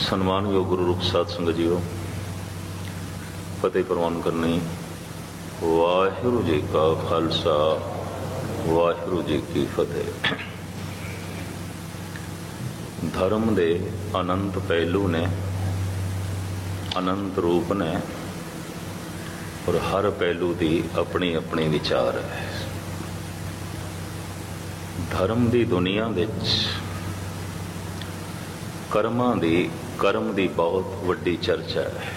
ਸਨਮਾਨਯੋਗ ਗੁਰੂ ਰੂਪ ਸਾਧ ਸੰਗਤ ਜੀਓ, ਫਤਿਹ ਪ੍ਰਵਾਨ ਕਰਨੀ। ਵਾਹਿਗੁਰੂ ਜੀ ਕਾ ਖਾਲਸਾ, ਵਾਹਿਗੁਰੂ ਜੀ ਕੀ ਫਤਿਹ। ਧਰਮ ਦੇ ਅਨੰਤ ਪਹਿਲੂ ਨੇ, ਅਨੰਤ ਰੂਪ ਨੇ, ਔਰ ਹਰ ਪਹਿਲੂ ਦੀ ਆਪਣੀ ਆਪਣੀ ਵਿਚਾਰ ਹੈ। ਧਰਮ ਦੀ ਦੁਨੀਆ ਵਿੱਚ ਕਰਮ ਦੀ ਬਹੁਤ ਵੱਡੀ ਚਰਚਾ ਹੈ।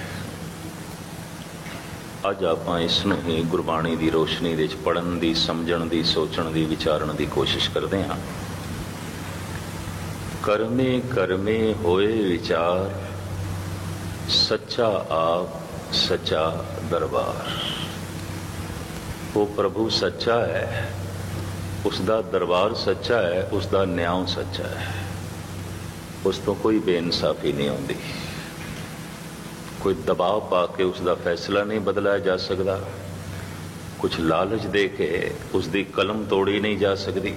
ਅੱਜ ਆਪਾਂ ਇਸ ਨੂੰ ਹੀ ਗੁਰਬਾਣੀ ਦੀ ਰੋਸ਼ਨੀ ਵਿੱਚ ਪੜ੍ਹਨ ਦੀ, ਸਮਝਣ ਦੀ, ਸੋਚਣ ਦੀ, ਵਿਚਾਰਨ ਦੀ ਕੋਸ਼ਿਸ਼ ਕਰਦੇ ਹਾਂ। ਕਰਮੇ ਕਰਮੇ ਹੋਏ ਵਿਚਾਰ, ਸੱਚਾ ਆਪ ਸੱਚਾ ਦਰਬਾਰ। ਉਹ ਪ੍ਰਭੂ ਸੱਚਾ ਹੈ, ਉਸਦਾ ਦਰਬਾਰ ਸੱਚਾ ਹੈ, ਉਸਦਾ ਨਿਆਂ ਸੱਚਾ ਹੈ। ਉਸ ਤੋਂ ਕੋਈ ਬੇਇਨਸਾਫੀ ਨਹੀਂ ਆਉਂਦੀ, ਕੋਈ ਦਬਾਅ ਪਾ ਕੇ ਉਸਦਾ ਫੈਸਲਾ ਨਹੀਂ ਬਦਲਾਇਆ ਜਾ ਸਕਦਾ, ਕੁਛ ਲਾਲਚ ਦੇ ਕੇ ਉਸਦੀ ਕਲਮ ਤੋੜੀ ਨਹੀਂ ਜਾ ਸਕਦੀ,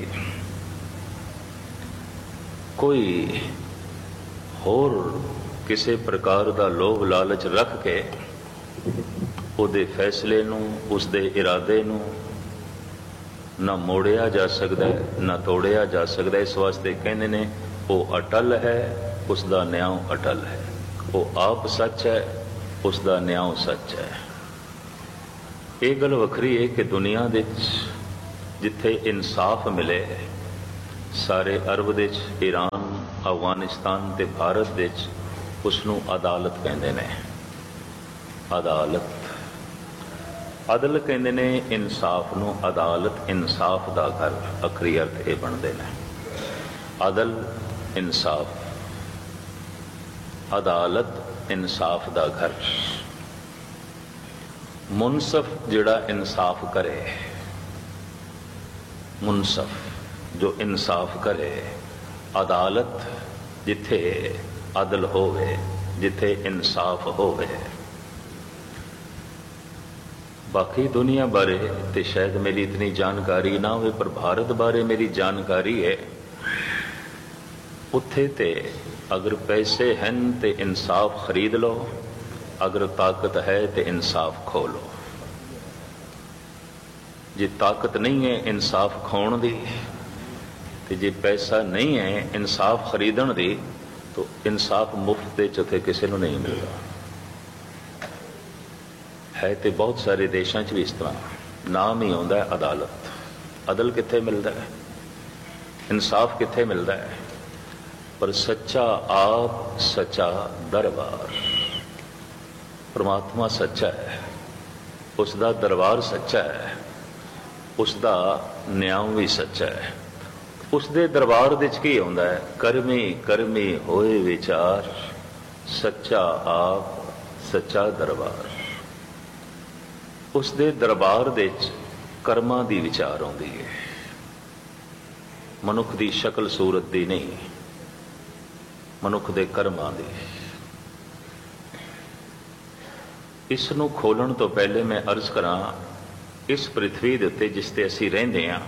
ਕੋਈ ਹੋਰ ਕਿਸੇ ਪ੍ਰਕਾਰ ਦਾ ਲੋਭ ਲਾਲਚ ਰੱਖ ਕੇ ਉਹਦੇ ਫੈਸਲੇ ਨੂੰ, ਉਸਦੇ ਇਰਾਦੇ ਨੂੰ ਨਾ ਮੋੜਿਆ ਜਾ ਸਕਦਾ, ਨਾ ਤੋੜਿਆ ਜਾ ਸਕਦਾ। ਇਸ ਵਾਸਤੇ ਕਹਿੰਦੇ ਨੇ ਉਹ ਅਟਲ ਹੈ, ਉਸਦਾ ਨਿਆਂ ਅਟਲ ਹੈ। ਉਹ ਆਪ ਸੱਚ ਹੈ, ਉਸਦਾ ਨਿਆਂ ਸੱਚ ਹੈ। ਇਹ ਗੱਲ ਵੱਖਰੀ ਹੈ ਕਿ ਦੁਨੀਆ ਵਿੱਚ ਜਿੱਥੇ ਇਨਸਾਫ ਮਿਲੇ, ਸਾਰੇ ਅਰਬ ਵਿੱਚ, ਈਰਾਨ, ਅਫਗਾਨਿਸਤਾਨ ਤੇ ਭਾਰਤ ਵਿੱਚ ਉਸਨੂੰ ਅਦਾਲਤ ਕਹਿੰਦੇ ਨੇ। ਅਦਾਲਤ, ਅਦਲ ਕਹਿੰਦੇ ਨੇ ਇਨਸਾਫ ਨੂੰ। ਅਦਾਲਤ ਇਨਸਾਫ ਦਾ ਘਰ, ਅਖਰੀ ਅਰਥ ਇਹ ਬਣਦੇ ਨੇ। ਅਦਲ ਇਨਸਾਫ, ਅਦਾਲਤ ਇਨਸਾਫ ਦਾ ਘਰ। ਮੁਨਸਫ ਜਿਹੜਾ ਇਨਸਾਫ ਕਰੇ, ਮੁਨਸਫ ਜੋ ਇਨਸਾਫ ਕਰੇ। ਅਦਾਲਤ ਜਿੱਥੇ ਅਦਲ ਹੋਵੇ, ਜਿੱਥੇ ਇਨਸਾਫ ਹੋਵੇ। ਬਾਕੀ ਦੁਨੀਆ ਬਾਰੇ ਤੇ ਸ਼ਾਇਦ ਮੇਰੀ ਇਤਨੀ ਜਾਣਕਾਰੀ ਨਾ ਹੋਵੇ, ਪਰ ਭਾਰਤ ਬਾਰੇ ਮੇਰੀ ਜਾਣਕਾਰੀ ਹੈ। ਉੱਥੇ ਤੇ ਅਗਰ ਪੈਸੇ ਹਨ ਤੇ ਇਨਸਾਫ ਖਰੀਦ ਲਓ, ਅਗਰ ਤਾਕਤ ਹੈ ਤੇ ਇਨਸਾਫ ਖੋ ਲਓ। ਜੇ ਤਾਕਤ ਨਹੀਂ ਹੈ ਇਨਸਾਫ ਖੋਣ ਦੀ, ਤੇ ਜੇ ਪੈਸਾ ਨਹੀਂ ਹੈ ਇਨਸਾਫ ਖਰੀਦਣ ਦੀ, ਤਾਂ ਇਨਸਾਫ ਮੁਫਤ ਦੇ ਉੱਥੇ ਕਿਸੇ ਨੂੰ ਨਹੀਂ ਮਿਲਦਾ ਹੈ। ਤੇ ਬਹੁਤ ਸਾਰੇ ਦੇਸ਼ਾਂ 'ਚ ਵੀ ਇਸ ਤਰ੍ਹਾਂ ਨਾਮ ਹੀ ਆਉਂਦਾ ਹੈ ਅਦਾਲਤ। ਅਦਲ ਕਿੱਥੇ ਮਿਲਦਾ ਹੈ, ਇਨਸਾਫ ਕਿੱਥੇ ਮਿਲਦਾ ਹੈ? ਪਰ ਸੱਚਾ ਆਪ ਸੱਚਾ ਦਰਬਾਰ। ਪਰਮਾਤਮਾ ਸੱਚਾ ਹੈ, ਉਸਦਾ ਦਰਬਾਰ ਸੱਚਾ ਹੈ, ਉਸਦਾ ਨਿਆਂ ਵੀ ਸੱਚਾ ਹੈ। ਉਸਦੇ ਦਰਬਾਰ ਵਿੱਚ ਕੀ ਆਉਂਦਾ ਹੈ? ਕਰਮੇ ਕਰਮੇ ਹੋਏ ਵਿਚਾਰ, ਸੱਚਾ ਆਪ ਸੱਚਾ ਦਰਬਾਰ। ਉਸਦੇ ਦਰਬਾਰ ਵਿੱਚ ਕਰਮਾਂ ਦੀ ਵਿਚਾਰ ਆਉਂਦੀ ਹੈ, ਮਨੁੱਖ ਦੀ ਸ਼ਕਲ ਸੂਰਤ ਦੀ ਨਹੀਂ, ਮਨੁੱਖ ਦੇ ਕਰਮਾਂ ਦੀ। ਇਸ ਨੂੰ ਖੋਲਣ ਤੋਂ ਪਹਿਲੇ ਮੈਂ ਅਰਜ਼ ਕਰਾਂ, ਇਸ ਪ੍ਰਿਥਵੀ ਦੇ ਉੱਤੇ ਜਿਸ ਤੇ ਅਸੀਂ ਰਹਿੰਦੇ ਹਾਂ,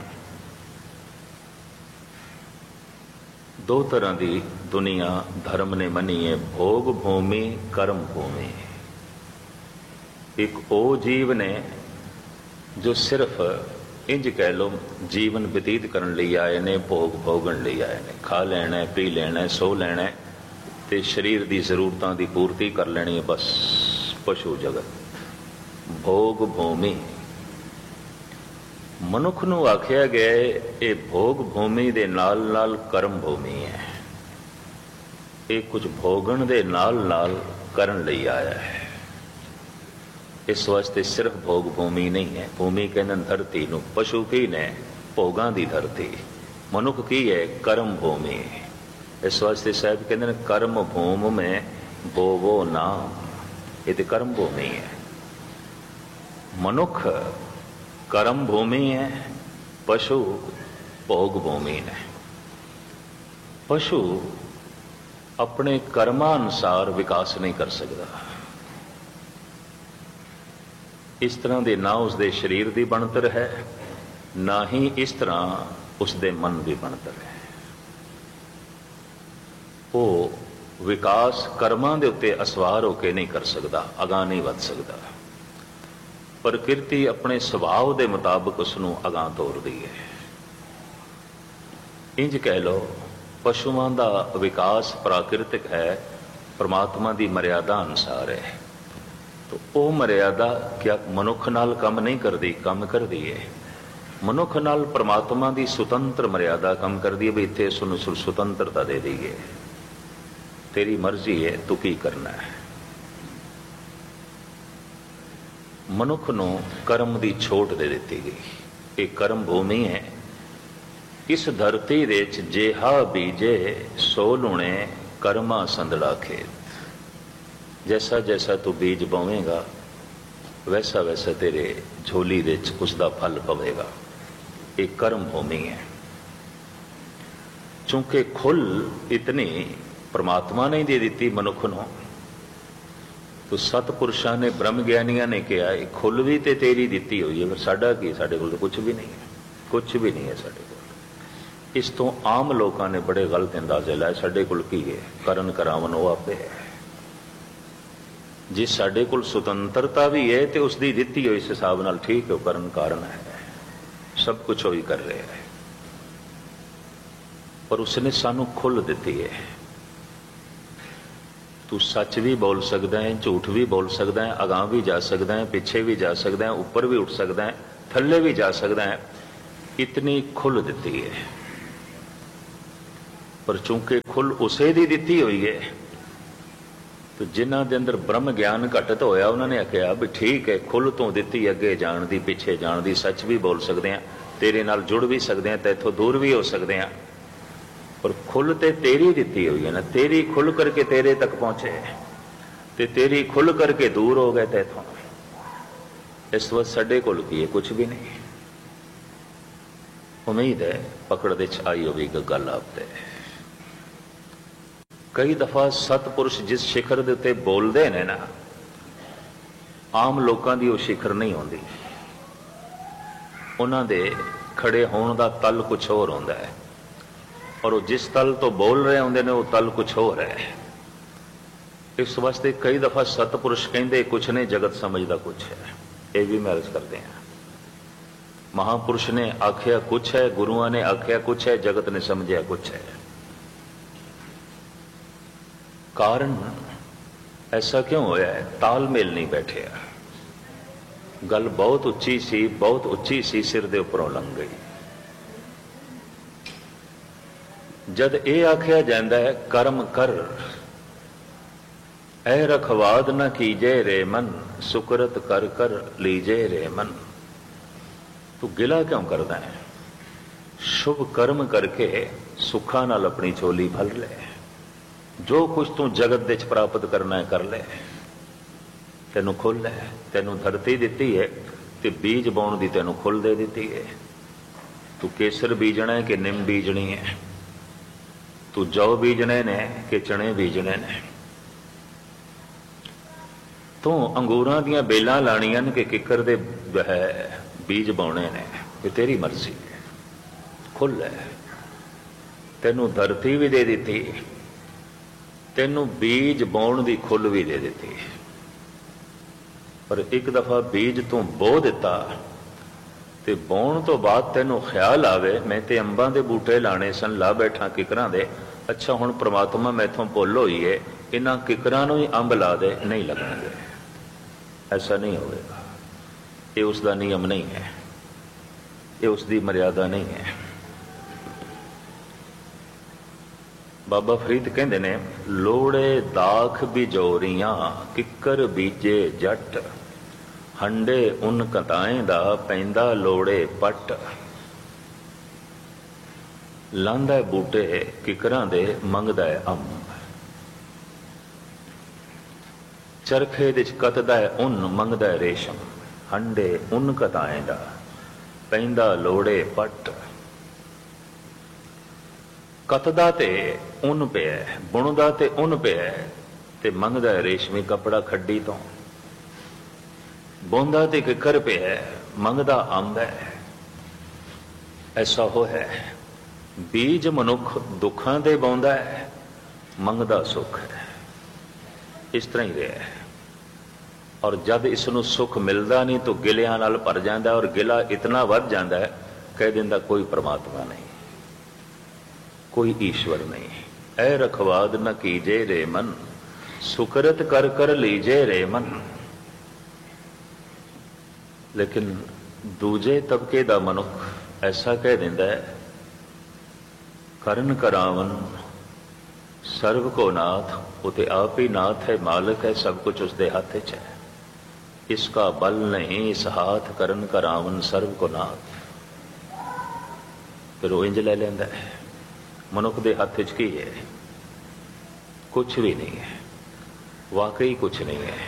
ਦੋ ਤਰ੍ਹਾਂ ਦੀ ਦੁਨੀਆ ਧਰਮ ਨੇ ਮੰਨੀ ਹੈ, ਭੋਗ ਭੂਮੀ, ਕਰਮ ਭੂਮੀ। ਇੱਕ ਉਹ ਜੀਵ ਨੇ ਜੋ ਸਿਰਫ ਇੰਜ ਕਹਿ ਲਓ ਜੀਵਨ ਬਤੀਤ ਕਰਨ ਲਈ ਆਏ ਨੇ, ਭੋਗ ਭੋਗਣ ਲਈ ਆਏ ਨੇ। ਖਾ ਲੈਣਾ, ਪੀ ਲੈਣਾ, ਸੋ ਲੈਣਾ ਤੇ ਸਰੀਰ ਦੀ ਜ਼ਰੂਰਤਾਂ ਦੀ ਪੂਰਤੀ ਕਰ ਲੈਣੀ ਹੈ, ਬਸ। ਪਸ਼ੂ ਜਗਤ, ਭੋਗ ਭੂਮੀ। ਮਨੁੱਖ ਨੂੰ ਆਖਿਆ ਗਿਆ ਇਹ ਭੋਗ ਭੂਮੀ ਦੇ ਨਾਲ ਨਾਲ ਕਰਮ ਭੂਮੀ ਹੈ। ਇਹ ਕੁਝ ਭੋਗਣ ਦੇ ਨਾਲ ਨਾਲ ਕਰਨ ਲਈ ਆਇਆ ਹੈ। ਇਸ ਵਾਸਤੇ ਸਿਰਫ ਭੋਗ ਭੂਮੀ ਨਹੀਂ ਹੈ। ਭੂਮੀ ਕਹਿੰਦੇ ਧਰਤੀ ਨੂੰ। ਪਸ਼ੂ ਕੀ ਨੇ? ਭੋਗਾਂ ਦੀ ਧਰਤੀ। ਮਨੁੱਖ ਕੀ ਹੈ? ਕਰਮ ਭੂਮੀ। ਇਸ ਵਾਸਤੇ ਸਾਹਿਬ ਕਹਿੰਦੇ ਨੇ ਕਰਮ ਭੂਮ ਮੈਂ ਬੋਵੋ ਨਾਮ। ਇਹ ਤੇ ਕਰਮ ਭੂਮੀ ਹੈ। ਮਨੁੱਖ ਕਰਮ ਭੂਮੀ ਹੈ, ਪਸ਼ੂ ਭੋਗ ਭੂਮੀ ਨੇ। ਪਸ਼ੂ ਆਪਣੇ ਕਰਮਾਂ ਅਨੁਸਾਰ ਵਿਕਾਸ ਨਹੀਂ ਕਰ ਸਕਦਾ। ਇਸ ਤਰ੍ਹਾਂ ਦੇ ਨਾ ਉਸਦੇ ਸਰੀਰ ਦੀ ਬਣਤਰ ਹੈ, ਨਾ ਹੀ ਇਸ ਤਰ੍ਹਾਂ ਉਸਦੇ ਮਨ ਦੀ ਬਣਤਰ ਹੈ। ਉਹ ਵਿਕਾਸ ਕਰਮਾਂ ਦੇ ਉੱਤੇ ਅਸਵਾਰ ਹੋ ਕੇ ਨਹੀਂ ਕਰ ਸਕਦਾ, ਅਗਾਂਹ ਨਹੀਂ ਵੱਧ ਸਕਦਾ। ਪ੍ਰਕਿਰਤੀ ਆਪਣੇ ਸੁਭਾਅ ਦੇ ਮੁਤਾਬਕ ਉਸ ਨੂੰ ਅਗਾਂਹ ਤੋਰਦੀ ਹੈ। ਇੰਜ ਕਹਿ ਲਓ, ਪਸ਼ੂਆਂ ਦਾ ਵਿਕਾਸ ਪ੍ਰਾਕਿਰਤਿਕ ਹੈ, ਪਰਮਾਤਮਾ ਦੀ ਮਰਿਆਦਾ ਅਨੁਸਾਰ ਹੈ। ਤਾਂ ਉਹ ਮਰਿਆਦਾ ਕਿਆ ਮਨੁੱਖ ਨਾਲ ਕੰਮ ਨਹੀਂ ਕਰਦੀ? ਕੰਮ ਕਰਦੀ ਹੈ। ਮਨੁੱਖ ਨਾਲ ਪਰਮਾਤਮਾ ਦੀ ਸੁਤੰਤਰ ਮਰਿਆਦਾ ਕੰਮ ਕਰਦੀ ਹੈ ਵੀ ਇੱਥੇ ਇਸ ਨੂੰ ਸੁਤੰਤਰਤਾ ਦੇ ਦਈਏ, ਤੇਰੀ ਮਰਜ਼ੀ ਹੈ, ਤੂੰ ਕੀ ਕਰਨਾ ਹੈ। ਮਨੁੱਖ ਨੂੰ ਕਰਮ ਦੀ ਛੋਟ ਦੇ ਦਿੱਤੀ ਗਈ। ਇਹ ਕਰਮ ਭੂਮੀ ਹੈ। ਇਸ ਧਰਤੀ ਦੇ ਵਿੱਚ ਜੇਹਾ ਬੀਜੇ ਸੋ ਲੁਣੇ ਕਰਮਾ ਸੰਦੜਾ ਖੇਤ। ਜੈਸਾ ਜੈਸਾ ਤੂੰ ਬੀਜ ਬੋਵੇਂਗਾ ਵੈਸਾ ਵੈਸਾ ਤੇਰੇ ਝੋਲੀ ਦੇ ਵਿੱਚ ਉਸ ਦਾ ਫਲ ਪਵੇਗਾ। ਇਹ ਕਰਮ ਭੂਮੀ ਹੈ। ਚੂੰਕਿ ਖੁੱਲ ਇਤਨੀ ਪਰਮਾਤਮਾ ਨੇ ਦੇ ਦਿੱਤੀ ਮਨੁੱਖ ਨੂੰ, ਤੋ ਸਤਪੁਰਸ਼ਾਂ ਨੇ, ਬ੍ਰਹਮ ਗਿਆਨੀਆਂ ਨੇ ਕਿਹਾ ਇਹ ਖੁੱਲ ਵੀ ਤੇ ਤੇਰੀ ਦਿੱਤੀ ਹੋਈ ਹੈ, ਪਰ ਸਾਡਾ ਕੀ? ਸਾਡੇ ਕੋਲ ਤਾਂ ਕੁਛ ਵੀ ਨਹੀਂ ਹੈ, ਕੁਛ ਵੀ ਨਹੀਂ ਹੈ ਸਾਡੇ ਕੋਲ। ਇਸ ਤੋਂ ਆਮ ਲੋਕਾਂ ਨੇ ਬੜੇ ਗਲਤ ਅੰਦਾਜ਼ੇ ਲਾਏ, ਸਾਡੇ ਕੋਲ ਕੀ ਹੈ? ਕਰਨ ਕਰਾਵਨ ਉਹ ਆਪੇ ਹੈ। ਜੇ ਸਾਡੇ ਕੋਲ ਸੁਤੰਤਰਤਾ ਵੀ ਹੈ ਤੇ ਉਸ ਦੀ ਦਿੱਤੀ ਹੋਈ ਇਸ ਹਿਸਾਬ ਨਾਲ ਠੀਕ ਹੈ, ਉਹ ਕਰਨ ਕਾਰਨ ਹੈ, ਸਭ ਕੁਛ ਉਹ ਹੀ ਕਰ ਰਿਹਾ ਹੈ। ਪਰ ਉਸਨੇ ਸਾਨੂੰ ਖੁੱਲ੍ਹ ਦਿੱਤੀ ਹੈ। ਤੂੰ ਸੱਚ ਵੀ ਬੋਲ ਸਕਦਾ ਹੈ, ਝੂਠ ਵੀ ਬੋਲ ਸਕਦਾ ਹੈ, ਅਗਾਂਹ ਵੀ ਜਾ ਸਕਦਾ ਹੈ, ਪਿੱਛੇ ਵੀ ਜਾ ਸਕਦਾ ਹੈ, ਉੱਪਰ ਵੀ ਉੱਠ ਸਕਦਾ ਹੈ, ਥੱਲੇ ਵੀ ਜਾ ਸਕਦਾ ਹੈ। ਇਤਨੀ ਖੁੱਲ੍ਹ ਦਿੱਤੀ ਹੈ। ਪਰ ਚੂੰਕਿ ਖੁੱਲ੍ਹ ਉਸੇ ਦੀ ਦਿੱਤੀ ਹੋਈ ਹੈ, ਤੇ ਜਿਨ੍ਹਾਂ ਦੇ ਅੰਦਰ ਬ੍ਰਹਮ ਗਿਆਨ ਘਟਤ ਹੋਇਆ ਉਹਨਾਂ ਨੇ ਆਖਿਆ ਵੀ ਠੀਕ ਹੈ, ਖੁੱਲ੍ਹ ਤੋਂ ਦਿੱਤੀ, ਅੱਗੇ ਜਾਣ ਦੀ, ਪਿੱਛੇ ਜਾਣ ਦੀ, ਸੱਚ ਵੀ ਬੋਲ ਸਕਦੇ ਹਾਂ, ਤੇਰੇ ਨਾਲ ਜੁੜ ਵੀ ਸਕਦੇ ਹਾਂ, ਤੇ ਇੱਥੋਂ ਦੂਰ ਵੀ ਹੋ ਸਕਦੇ ਹਾਂ। ਪਰ ਖੁੱਲ੍ਹ ਤੇ ਤੇਰੀ ਦਿੱਤੀ ਹੋਈ ਹੈ ਨਾ, ਤੇਰੀ ਖੁੱਲ੍ਹ ਕਰਕੇ ਤੇਰੇ ਤੱਕ ਪਹੁੰਚੇ ਤੇ ਤੇਰੀ ਖੁੱਲ੍ਹ ਕਰਕੇ ਦੂਰ ਹੋ ਗਏ ਤੇ ਇੱਥੋਂ। ਇਸ ਵਕਤ ਸਾਡੇ ਕੋਲ ਕੀ ਹੈ? ਕੁਛ ਵੀ ਨਹੀਂ। ਉਮੀਦ ਹੈ ਪਕੜ ਦੇ ਚ ਆਈ ਹੋਵੇਗੀ ਗੱਲ ਆਪ ਤੇ। ਕਈ ਦਫਾ ਸਤਪੁਰਸ਼ ਜਿਸ ਸਿਖਰ ਦੇ ਉੱਤੇ ਬੋਲਦੇ ਨੇ ਨਾ, ਆਮ ਲੋਕਾਂ ਦੀ ਉਹ ਸਿਖਰ ਨਹੀਂ ਹੁੰਦੀ। ਉਹਨਾਂ ਦੇ ਖੜੇ ਹੋਣ ਦਾ ਤਲ ਕੁਛ ਹੋਰ ਹੁੰਦਾ ਹੈ, ਔਰ ਉਹ ਜਿਸ ਤਲ ਤੋਂ ਬੋਲ ਰਹੇ ਹੁੰਦੇ ਨੇ ਉਹ ਤਲ ਕੁਛ ਹੋਰ ਹੈ। ਇਸ ਵਾਸਤੇ ਕਈ ਦਫਾ ਸਤਪੁਰਸ਼ ਕਹਿੰਦੇ ਕੁਛ ਨੇ, ਜਗਤ ਸਮਝਦਾ ਕੁਛ ਹੈ। ਇਹ ਵੀ ਮੈਂ ਅਰਜ਼ ਕਰਦੇ ਹਾਂ, ਮਹਾਪੁਰਸ਼ ਨੇ ਆਖਿਆ ਕੁਛ ਹੈ, ਗੁਰੂਆਂ ਨੇ ਆਖਿਆ ਕੁਛ ਹੈ, ਜਗਤ ਨੇ ਸਮਝਿਆ ਕੁਛ ਹੈ। ਕਾਰਨ ਐਸਾ ਕਿਉਂ ਹੋਇਆ ਹੈ? ਤਾਲਮੇਲ ਨਹੀਂ ਬੈਠਿਆ। ਗੱਲ ਬਹੁਤ ਉੱਚੀ ਸੀ, ਬਹੁਤ ਉੱਚੀ ਸੀ, ਸਿਰ ਦੇ ਉੱਪਰੋਂ ਲੰਘ ਗਈ। ਜਦ ਇਹ ਆਖਿਆ ਜਾਂਦਾ ਹੈ ਕਰਮ ਕਰ, ਐ ਰਖਵਾਦ ਨਾ ਕੀਜੇ ਰੇ ਮਨ, ਸੁਕਰਤ ਕਰ ਕਰ ਲੀਜੇ ਰੇ ਮਨ। ਤੂੰ ਗਿਲਾ ਕਿਉਂ ਕਰਦਾ ਹੈ? ਸ਼ੁਭ ਕਰਮ ਕਰਕੇ ਸੁੱਖਾਂ ਨਾਲ ਆਪਣੀ ਝੋਲੀ ਭਰ ਲੈ। ਜੋ ਕੁਛ ਤੂੰ ਜਗਤ ਦੇ ਵਿੱਚ ਪ੍ਰਾਪਤ ਕਰਨਾ ਹੈ ਕਰ ਲੈ। ਤੈਨੂੰ ਖੁੱਲ੍ਹ ਹੈ, ਤੈਨੂੰ ਧਰਤੀ ਦਿੱਤੀ ਹੈ ਤੇ ਬੀਜ ਬਾਉਣ ਦੀ ਤੈਨੂੰ ਖੁੱਲ੍ਹ ਦੇ ਦਿੱਤੀ ਹੈ। ਤੂੰ ਕੇਸਰ ਬੀਜਣਾ ਹੈ ਕਿ ਨਿੰਮ ਬੀਜਣੀ ਹੈ? ਤੂੰ ਜੌ ਬੀਜਣੇ ਨੇ ਕਿ ਚਣੇ ਬੀਜਣੇ ਨੇ? ਤੂੰ ਅੰਗੂਰਾਂ ਦੀਆਂ ਬੇਲਾਂ ਲਾਣੀਆਂ ਨੇ ਕਿ ਕਿੱਕਰ ਦੇ ਬੀਜ ਬਾਉਣੇ ਨੇ? ਇਹ ਤੇਰੀ ਮਰਜ਼ੀ ਹੈ। ਖੁੱਲ੍ਹ ਹੈ। ਤੈਨੂੰ ਧਰਤੀ ਵੀ ਦੇ ਦਿੱਤੀ, ਤੈਨੂੰ ਬੀਜ ਬਾਉਣ ਦੀ ਖੁੱਲ੍ਹ ਵੀ ਦੇ ਦਿੱਤੀ। ਪਰ ਇੱਕ ਦਫਾ ਬੀਜ ਤੂੰ ਬੋ ਦਿੱਤਾ ਤੇ ਬਾਉਣ ਤੋਂ ਬਾਅਦ ਤੈਨੂੰ ਖਿਆਲ ਆਵੇ ਮੈਂ ਤੇ ਅੰਬਾਂ ਦੇ ਬੂਟੇ ਲਾਣੇ ਸਨ, ਲਾ ਬੈਠਾ ਕਿਕਰਾਂ ਦੇ। ਅੱਛਾ ਹੁਣ ਪ੍ਰਮਾਤਮਾ ਮੈਥੋਂ ਭੁੱਲ ਹੋਈ ਹੈ, ਇਹਨਾਂ ਕਿਕਰਾਂ ਨੂੰ ਹੀ ਅੰਬ ਲਾ ਦੇ, ਨਹੀਂ ਲੱਗਣਗੇ। ਐਸਾ ਨਹੀਂ ਹੋਵੇਗਾ। ਇਹ ਉਸ ਦਾ ਨਿਯਮ ਨਹੀਂ ਹੈ, ਇਹ ਉਸ ਦੀ ਮਰਿਆਦਾ ਨਹੀਂ ਹੈ। ਬਾਬਾ ਫਰੀਦ ਕਹਿੰਦੇ ਨੇ, ਲੋੜੇ ਦਾਖ ਬਿਜੋਰੀਆਂ ਕਿੱਕਰ ਬੀਜੇ ਜੱਟ, ਹੰਡੇ ਉਨ ਕਤਾਏ ਦਾ ਪੈਂਦਾ ਲੋੜੇ ਪੱਟ। ਲਾਂਦਾ ਬੂਟੇ ਕਿਕਰਾਂ ਦੇ, ਮੰਗਦਾ ਹੈ ਅੰਬ। ਚਰਖੇ ਦੇ ਚ ਕੱਤਦਾ ਹੈ ਉਨ, ਮੰਗਦਾ ਹੈ ਰੇਸ਼ਮ। ਹੰਡੇ ਉਨ ਕਤਾਏ ਦਾ ਪੈਂਦਾ ਲੋੜੇ ਪੱਟ। ਕੱਤਦਾ ਤੇ ਉਨ ਪਿਆ, ਬੁਣਦਾ ਤੇ ਉਨ ਪਿਆ ਤੇ ਮੰਗਦਾ ਹੈ ਰੇਸ਼ਮੀ ਕੱਪੜਾ ਖੱਡੀ ਤੋਂ। ਬੋਂਦਾ ਤੇ ਕਿੱਕਰ ਪਿਆ, ਮੰਗਦਾ ਅੰਬ ਹੈ। ਐਸਾ ਹੋ ਹੈ। ਬੀਜ ਮਨੁੱਖ ਦੁੱਖਾਂ ਦੇ ਬਾਉਂਦਾ ਹੈ ਮੰਗਦਾ ਸੁੱਖ ਹੈ। ਇਸ ਤਰ੍ਹਾਂ ਹੀ ਰਿਹਾ ਹੈ। ਔਰ ਜਦ ਇਸ ਨੂੰ ਸੁੱਖ ਮਿਲਦਾ ਨਹੀਂ ਤਾਂ ਗਿਲਿਆਂ ਨਾਲ ਭਰ ਜਾਂਦਾ, ਔਰ ਗਿਲਾ ਇਤਨਾ ਵੱਧ ਜਾਂਦਾ ਹੈ, ਕਹਿ ਦਿੰਦਾ ਕੋਈ ਪਰਮਾਤਮਾ ਨਹੀਂ, ਕੋਈ ਈਸ਼ਵਰ ਨਹੀਂ। ਐ ਰਖਵਾਦ ਨ ਕੀਜੇ ਰੇ ਮਨ, ਸੁਕਰਤ ਕਰ ਕਰ ਲੀਜੇ ਰੇ ਮਨ। ਲੇਕਿਨ ਦੂਜੇ ਤਬਕੇ ਦਾ ਮਨੁੱਖ ਐਸਾ ਕਹਿ ਦਿੰਦਾ ਹੈ, ਕਰਨ ਕਰਾਵਨ ਸਰਬ ਕੋ ਨਾਥ, ਉਹ ਤੇ ਆਪ ਹੀ ਨਾਥ ਹੈ, ਮਾਲਕ ਹੈ, ਸਭ ਕੁਝ ਉਸਦੇ ਹੱਥ 'ਚ ਹੈ। ਇਸਕਾ ਬਲ ਨਹੀਂ ਇਸ ਹਾਥ, ਕਰਨ ਕਰਾਵਨ ਸਰਬ ਕੋ ਨਾਥ। ਫਿਰ ਉਹ ਇੰਜ ਲੈ ਲੈਂਦਾ ਹੈ, ਮਨੁੱਖ ਦੇ ਹੱਥ 'ਚ ਕੀ ਹੈ? ਕੁਛ ਵੀ ਨਹੀਂ ਹੈ, ਵਾਕਈ ਕੁਛ ਨਹੀਂ ਹੈ।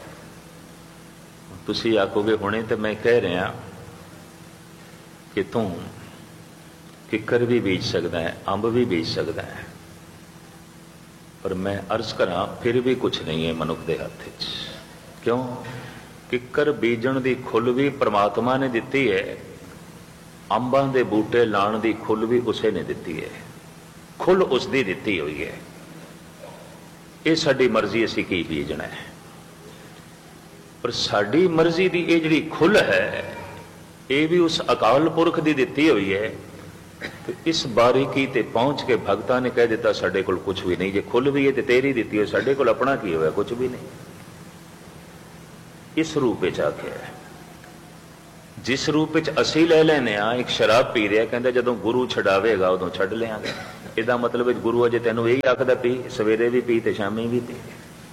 ਤੁਸੀਂ ਆਖੋਗੇ ਹੁਣੇ ਤੇ ਮੈਂ ਕਹਿ ਰਿਹਾ ਕਿ ਤੂੰ ਕਿੱਕਰ ਵੀ ਬੀਜ ਸਕਦਾ ਹੈ, ਅੰਬ ਵੀ ਬੀਜ ਸਕਦਾ ਹੈ, ਪਰ ਮੈਂ ਅਰਜ਼ ਕਰਾਂ ਫਿਰ ਵੀ ਕੁਛ ਨਹੀਂ ਹੈ ਮਨੁੱਖ ਦੇ ਹੱਥ 'ਚ। ਕਿਉਂ? ਕਿੱਕਰ ਬੀਜਣ ਦੀ ਖੁੱਲ੍ਹ ਵੀ ਪਰਮਾਤਮਾ ਨੇ ਦਿੱਤੀ ਹੈ, ਅੰਬਾਂ ਦੇ ਬੂਟੇ ਲਾਉਣ ਦੀ ਖੁੱਲ੍ਹ ਵੀ ਉਸੇ ਨੇ ਦਿੱਤੀ ਹੈ, ਖੁੱਲ੍ਹ ਉਸ ਦੀ ਦਿੱਤੀ ਹੋਈ ਹੈ। ਇਹ ਸਾਡੀ ਮਰਜ਼ੀ, ਅਸੀਂ ਕੀ ਬੀਜਣਾ ਹੈ। ਪਰ ਸਾਡੀ ਮਰਜ਼ੀ ਦੀ ਇਹ ਜਿਹੜੀ ਖੁੱਲ੍ਹ ਹੈ, ਇਹ ਵੀ ਉਸ ਅਕਾਲ ਪੁਰਖ ਦੀ ਦਿੱਤੀ ਹੋਈ ਹੈ। ਤੇ ਇਸ ਬਾਰੀਕੀ ਤੇ ਪਹੁੰਚ ਕੇ ਭਗਤਾਂ ਨੇ ਕਹਿ ਦਿੱਤਾ ਸਾਡੇ ਕੋਲ ਕੁਝ ਵੀ ਨਹੀਂ। ਜੇ ਖੁੱਲ੍ਹ ਵੀ ਹੈ ਤੇ ਤੇਰੀ ਦਿੱਤੀ ਹੋਈ, ਸਾਡੇ ਕੋਲ ਆਪਣਾ ਕੀ ਹੋਇਆ? ਕੁਝ ਵੀ ਨਹੀਂ। ਇਸ ਰੂਪ ਵਿੱਚ ਆਖਿਆ, ਜਿਸ ਰੂਪ ਵਿੱਚ ਅਸੀਂ ਲੈ ਲੈਨੇ ਆ। ਇੱਕ ਸ਼ਰਾਬ ਪੀ ਰਿਹਾ, ਕਹਿੰਦਾ ਜਦੋਂ ਗੁਰੂ ਛਡਾਵੇਗਾ ਉਦੋਂ ਛੱਡ ਲਿਆਂਗੇ। ਇਹਦਾ ਮਤਲਬ ਵਿੱਚ ਗੁਰੂ ਅਜੇ ਤੈਨੂੰ ਇਹੀ ਆਖਦਾ ਪੀ, ਸਵੇਰੇ ਵੀ ਪੀ ਤੇ ਸ਼ਾਮੀ ਵੀ ਪੀ।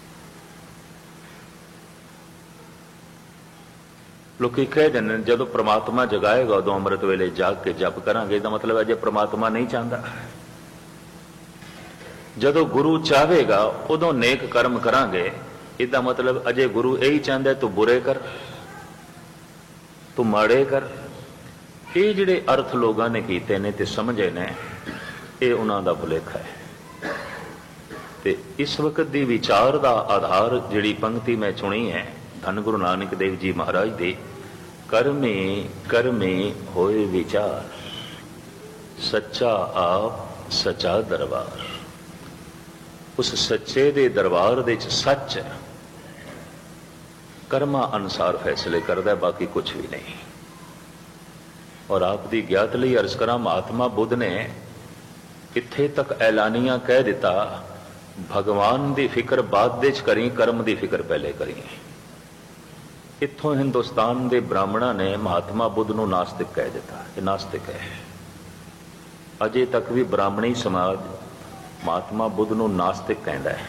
ਲੋਕੀ ਕਹਿ ਦਿੰਦੇ ਨੇ ਜਦੋਂ ਪ੍ਰਮਾਤਮਾ ਜਗਾਏਗਾ ਉਦੋਂ ਅੰਮ੍ਰਿਤ ਵੇਲੇ ਜਾਗ ਕੇ ਜਪ ਕਰਾਂਗੇ। ਇਹਦਾ ਮਤਲਬ ਅਜੇ ਪ੍ਰਮਾਤਮਾ ਨਹੀਂ ਚਾਹੁੰਦਾ। ਜਦੋਂ ਗੁਰੂ ਚਾਹੇਗਾ ਉਦੋਂ ਨੇਕ ਕਰਮ ਕਰਾਂਗੇ। ਇਹਦਾ ਮਤਲਬ ਅਜੇ ਗੁਰੂ ਇਹੀ ਚਾਹੁੰਦਾ ਤੂੰ ਬੁਰੇ ਕਰ, ਤੂੰ ਮਾੜੇ ਕਰ। ਇਹ ਜਿਹੜੇ ਅਰਥ ਲੋਕਾਂ ਨੇ ਕੀਤੇ ਨੇ ਤੇ ਸਮਝੇ ਨੇ, ਇਹ ਉਹਨਾਂ ਦਾ ਭੁਲੇਖਾ ਹੈ। ਤੇ ਇਸ ਵਕਤ ਦੀ ਵਿਚਾਰ ਦਾ ਆਧਾਰ ਜਿਹੜੀ ਪੰਕਤੀ ਮੈਂ ਚੁਣੀ ਹੈ ਧੰਨ ਗੁਰੂ ਨਾਨਕ ਦੇਵ ਜੀ ਮਹਾਰਾਜ ਦੀ, ਕਰਮੇ ਕਰਮੇ ਹੋਏ ਵਿਚਾਰ, ਸੱਚਾ ਆਪ ਸੱਚਾ ਦਰਬਾਰ। ਉਸ ਸੱਚੇ ਦੇ ਦਰਬਾਰ ਦੇ ਵਿੱਚ ਸੱਚ ਹੈ, ਕਰਮਾਂ ਅਨੁਸਾਰ ਫੈਸਲੇ ਕਰਦਾ, ਬਾਕੀ ਕੁਝ ਵੀ ਨਹੀਂ। ਔਰ ਆਪ ਦੀ ਗਿਆਤ ਲਈ ਅਰਜ਼ ਕਰਾਂ, ਮਹਾਤਮਾ ਬੁੱਧ ਨੇ ਇੱਥੇ ਤੱਕ ਐਲਾਨੀਆਂ ਕਹਿ ਦਿੱਤਾ, ਭਗਵਾਨ ਦੀ ਫਿਕਰ ਬਾਅਦ ਦੇ ਚ ਕਰੀ, ਕਰਮ ਦੀ ਫਿਕਰ ਪਹਿਲੇ ਕਰੀ। ਇੱਥੋਂ ਹਿੰਦੁਸਤਾਨ ਦੇ ਬ੍ਰਾਹਮਣਾਂ ਨੇ ਮਹਾਤਮਾ ਬੁੱਧ ਨੂੰ ਨਾਸਤਿਕ ਕਹਿ ਦਿੱਤਾ, ਇਹ ਨਾਸਤਿਕ ਹੈ। ਅਜੇ ਤੱਕ ਵੀ ਬ੍ਰਾਹਮਣੀ ਸਮਾਜ ਮਹਾਤਮਾ ਬੁੱਧ ਨੂੰ ਨਾਸਤਿਕ ਕਹਿੰਦਾ ਹੈ।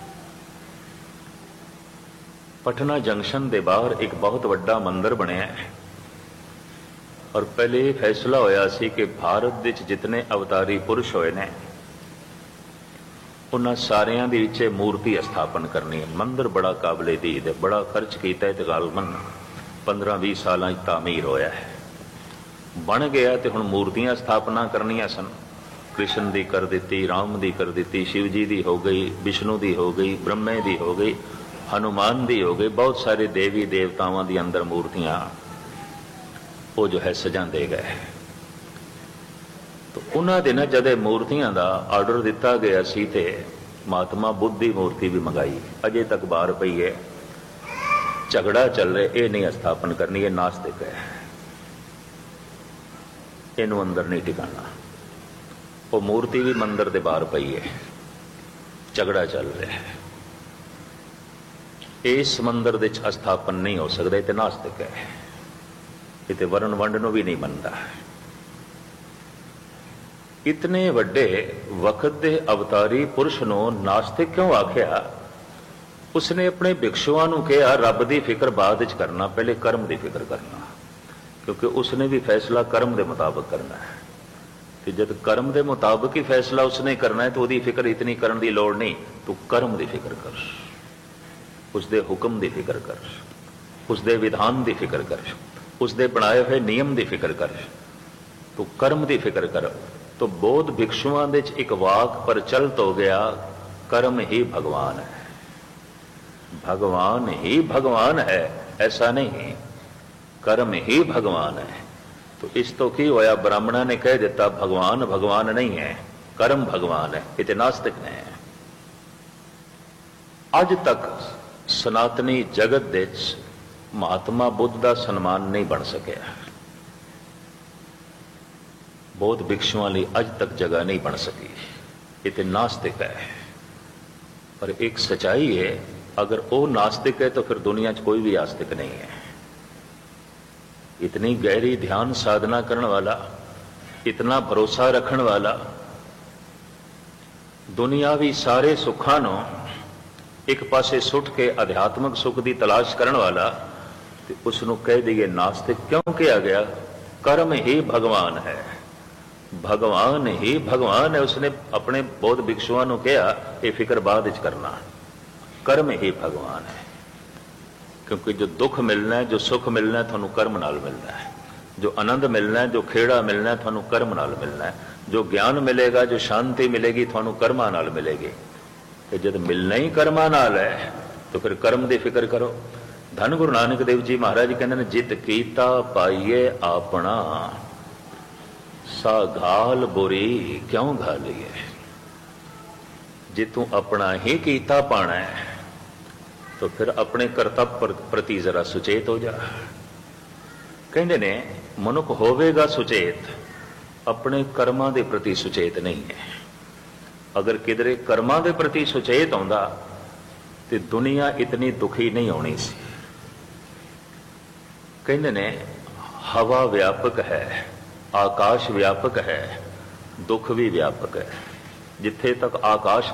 ਪਟਨਾ ਜੰਕਸ਼ਨ ਦੇ ਬਾਹਰ ਇੱਕ ਬਹੁਤ ਵੱਡਾ ਮੰਦਿਰ ਬਣਿਆ ਹੈ, ਔਰ ਪਹਿਲੇ ਇਹ ਫੈਸਲਾ ਹੋਇਆ ਸੀ ਕਿ ਭਾਰਤ ਵਿੱਚ ਜਿਤਨੇ ਅਵਤਾਰੀ ਪੁਰਸ਼ ਹੋਏ ਨੇ ਉਹਨਾਂ ਸਾਰਿਆਂ ਦੇ ਵਿੱਚ ਮੂਰਤੀ ਸਥਾਪਨ ਕਰਨੀ ਹੈ। ਮੰਦਿਰ ਬੜਾ ਕਾਬਲੇ ਦੀਦ ਹੈ, ਬੜਾ ਖਰਚ ਕੀਤਾ ਹੈ, ਤੇ ਗਾਲਬਨ 15-20 ਸਾਲਾਂ 'ਚ ਤਾਮੀਰ ਹੋਇਆ ਹੈ, ਬਣ ਗਿਆ। ਤੇ ਹੁਣ ਮੂਰਤੀਆਂ ਸਥਾਪਨਾ ਕਰਨੀਆਂ ਸਨ। ਕ੍ਰਿਸ਼ਨ ਦੀ ਕਰ ਦਿੱਤੀ, ਰਾਮ ਦੀ ਕਰ ਦਿੱਤੀ, ਸ਼ਿਵ ਜੀ ਦੀ ਹੋ ਗਈ, ਵਿਸ਼ਨੂੰ ਦੀ ਹੋ ਗਈ, ਬ੍ਰਹਮੇ ਦੀ ਹੋ ਗਈ, ਹਨੂਮਾਨ ਦੀ ਹੋ ਗਈ। ਬਹੁਤ ਸਾਰੇ ਦੇਵੀ ਦੇਵਤਾਵਾਂ ਦੀ ਅੰਦਰ ਮੂਰਤੀਆਂ ਉਹ ਜੋ ਹੈ ਸਜਾਉਂਦੇ ਗਏ। ਉਹਨਾਂ ਦਿਨਾਂ ਜਦ ਮੂਰਤੀਆਂ ਦਾ ਆਰਡਰ ਦਿੱਤਾ ਗਿਆ ਸੀ ਤੇ ਮਹਾਤਮਾ ਬੁੱਧ ਦੀ ਮੂਰਤੀ ਵੀ ਮੰਗਾਈ, ਅਜੇ ਤੱਕ ਬਾਹਰ ਪਈ ਹੈ, ਝਗੜਾ ਚੱਲ ਰਿਹਾ। ਇਹ ਨਹੀਂ ਸਥਾਪਨ ਕਰਨੀ, ਇਹ ਨਾਸਤਿਕ ਹੈ, ਇਹਨੂੰ ਅੰਦਰ ਨਹੀਂ ਟਿਕਾਣਾ। ਉਹ ਮੂਰਤੀ ਵੀ ਮੰਦਿਰ ਦੇ ਬਾਹਰ ਪਈ ਹੈ, ਝਗੜਾ ਚੱਲ ਰਿਹਾ ਹੈ, ਇਸ ਮੰਦਿਰ ਦੇ ਵਿੱਚ ਸਥਾਪਨ ਨਹੀਂ ਹੋ ਸਕਦਾ, ਇਹ ਤੇ ਨਾਸਤਿਕ ਹੈ। ਇਹ ਤੇ ਵਰਨ ਵੰਡ ਨੂੰ ਵੀ ਨਹੀਂ ਮੰਨਦਾ। ਇਤਨੇ ਵੱਡੇ ਵਕਤ ਦੇ ਅਵਤਾਰੀ ਪੁਰਸ਼ ਨੂੰ ਨਾਸਤਿਕ ਕਿਉਂ ਆਖਿਆ? ਉਸਨੇ ਆਪਣੇ ਭਿਕਸ਼ੂਆਂ ਨੂੰ ਕਿਹਾ ਰੱਬ ਦੀ ਫਿਕਰ ਬਾਅਦ ਵਿੱਚ ਕਰਨਾ, ਪਹਿਲੇ ਕਰਮ ਦੀ ਫਿਕਰ ਕਰਨਾ, ਕਿਉਂਕਿ ਉਸਨੇ ਵੀ ਫੈਸਲਾ ਕਰਮ ਦੇ ਮੁਤਾਬਕ ਕਰਨਾ ਹੈ। ਤੇ ਜਦ ਕਰਮ ਦੇ ਮੁਤਾਬਕ ਹੀ ਫੈਸਲਾ ਉਸਨੇ ਕਰਨਾ ਹੈ ਤਾਂ ਉਹਦੀ ਫਿਕਰ ਇਤਨੀ ਕਰਨ ਦੀ ਲੋੜ ਨਹੀਂ। ਤੂੰ ਕਰਮ ਦੀ ਫਿਕਰ ਕਰ, ਉਸਦੇ ਹੁਕਮ ਦੀ ਫਿਕਰ ਕਰ, ਉਸਦੇ ਵਿਧਾਨ ਦੀ ਫਿਕਰ ਕਰ, ਉਸਦੇ ਬਣਾਏ ਹੋਏ ਨਿਯਮ ਦੀ ਫਿਕਰ ਕਰ, ਤੂੰ ਕਰਮ ਦੀ ਫਿਕਰ ਕਰ। तो बौद्ध भिक्षुओं दे एक वाक प्रचलित हो गया, कर्म ही भगवान है, भगवान ही भगवान है, ऐसा नहीं, कर्म ही भगवान है। तो इस तो की होया, ब्राह्मणा ने कह दिता भगवान भगवान नहीं है, कर्म भगवान है। ये नास्तिक ने ਅੱਜ ਤੱਕ ਸਨਾਤਨੀ ਜਗਤ ਦੇ ਵਿੱਚ ਮਹਾਤਮਾ ਬੁੱਧ ਦਾ ਸਨਮਾਨ ਨਹੀਂ ਬਣ ਸਕਿਆ। ਬੌਧ ਭਿਕਸ਼ੂਆਂ ਲਈ ਅੱਜ ਤੱਕ ਜਗ੍ਹਾ ਨਹੀਂ ਬਣ ਸਕੀ। ਇਹ ਤੇ ਨਾਸਤਿਕ ਹੈ। ਪਰ ਇੱਕ ਸਚਾਈ ਹੈ, अगर वो नास्तिक है तो फिर दुनिया च कोई भी आस्तिक नहीं है। इतनी गहरी ध्यान साधना करने वाला, इतना भरोसा रखने वाला, दुनियावी सारे सुखां नूं एक पासे सुट के अध्यात्मक सुख की तलाश करने वाला, तो उसनूं कह दईए नास्तिक क्यों किया गया? कर्म ही भगवान है, भगवान ही भगवान है। उसने अपने बौद्ध भिक्षुओं नूं कहा ये फिक्र बाद विच करना, कर्म ही भगवान है। क्योंकि जो दुख मिलना है, जो सुख मिलना है, थानू कर्म नाल मिलना है। जो आनंद मिलना है, जो खेड़ा मिलना है, थानू कर्म नाल मिलना है। जो ज्ञान मिलेगा, जो शांति मिलेगी, थानू कर्मा नाल मिलेगी। तो जब मिलना ही कर्मा नाल है तो फिर कर्म की फिक्र करो। धन गुरु नानक देव जी महाराज कहते हैं, जित कीता पाइए अपना, सा घाल बुरी क्यों घालिए। जे तू अपना ही कीता पाना है तो फिर अपने कर्तव्य प्रति जरा सुचेत हो जा। कहते ने मनुख होवेगा सुचेत, अपने कर्मां दे प्रति सुचेत नहीं है। अगर किधरे कर्मां दे प्रति सुचेत आउंदा तो दुनिया इतनी दुखी नहीं होनी सी। कहते ने हवा व्यापक है, आकाश व्यापक है, दुख भी व्यापक है। जिथे तक आकाश